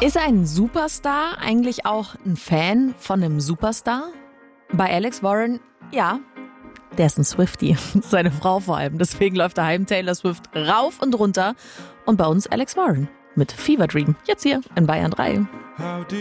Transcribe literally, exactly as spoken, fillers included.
Ist ein Superstar eigentlich auch ein Fan von einem Superstar? Bei Alex Warren, ja. Der ist ein Swiftie, seine Frau vor allem. Deswegen läuft daheim Taylor Swift rauf und runter. Und bei uns Alex Warren mit Fever Dream. Jetzt hier in Bayern drei.